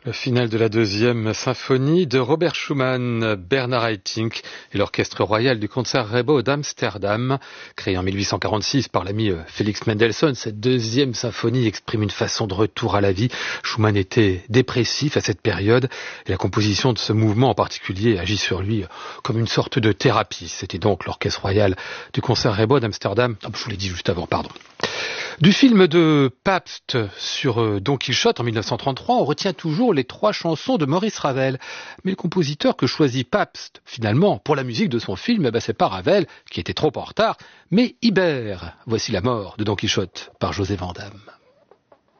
Le final de la deuxième symphonie de Robert Schumann, Bernard Haitink et l'Orchestre royal du Concertgebouw d'Amsterdam. Créé en 1846 par l'ami Félix Mendelssohn, cette deuxième symphonie exprime une façon de retour à la vie. Schumann était dépressif à cette période et la composition de ce mouvement en particulier agit sur lui comme une sorte de thérapie. C'était donc l'Orchestre royal du Concertgebouw d'Amsterdam. Je vous l'ai dit juste avant, pardon. Du film de Pabst sur Don Quichotte en 1933, on retient toujours les 3 chansons de Maurice Ravel. Mais le compositeur que choisit Pabst, finalement, pour la musique de son film, c'est pas Ravel, qui était trop en retard, mais Ibert. Voici la mort de Don Quichotte par José Van Damme.